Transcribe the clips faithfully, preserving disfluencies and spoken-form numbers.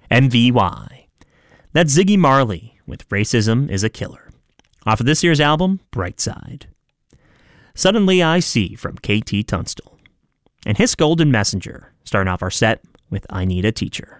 M V Y. That's Ziggy Marley with Racism is a Killer, off of this year's album, Bright Side. Suddenly I See from K T Tunstall. And His Golden Messenger, starting off our set with I Need a Teacher.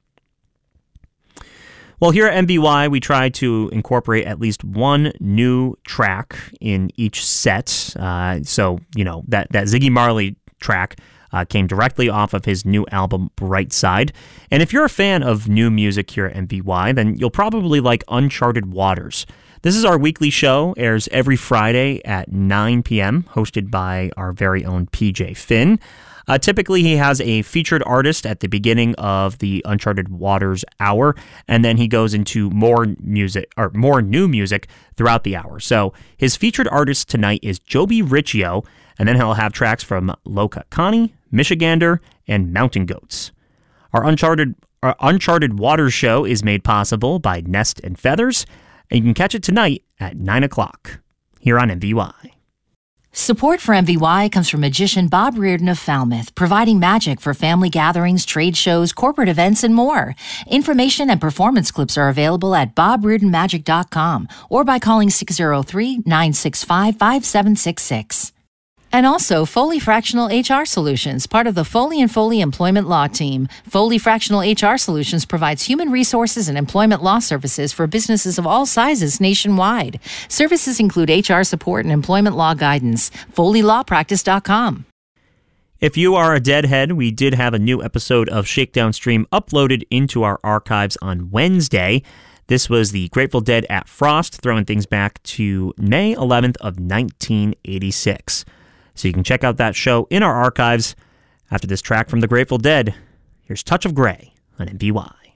Well, here at M V Y, we try to incorporate at least one new track in each set. Uh, so, you know, that, that Ziggy Marley track uh, came directly off of his new album, Bright Side. And if you're a fan of new music here at M V Y, then you'll probably like Uncharted Waters. This is our weekly show, airs every Friday at nine p.m., hosted by our very own P J Finn. Uh, typically, he has a featured artist at the beginning of the Uncharted Waters hour, and then he goes into more music or more new music throughout the hour. So his featured artist tonight is Joby Riccio, and then he'll have tracks from Loka Connie, Michigander, and Mountain Goats. Our Uncharted our Uncharted Waters show is made possible by Nest and Feathers, and you can catch it tonight at nine o'clock here on M V Y. Support for M V Y comes from magician Bob Reardon of Falmouth, providing magic for family gatherings, trade shows, corporate events, and more. Information and performance clips are available at bob reardon magic dot com or by calling six oh three, nine six five, five seven six six. And also Foley Fractional H R Solutions, part of the Foley and Foley Employment Law Team. Foley Fractional H R Solutions provides human resources and employment law services for businesses of all sizes nationwide. Services include H R support and employment law guidance. foley law practice dot com. If you are a deadhead, we did have a new episode of Shakedown Stream uploaded into our archives on Wednesday. This was the Grateful Dead at Frost, throwing things back to May eleventh of nineteen eighty-six. So you can check out that show in our archives. After this track from the Grateful Dead, here's Touch of Grey on M V Y.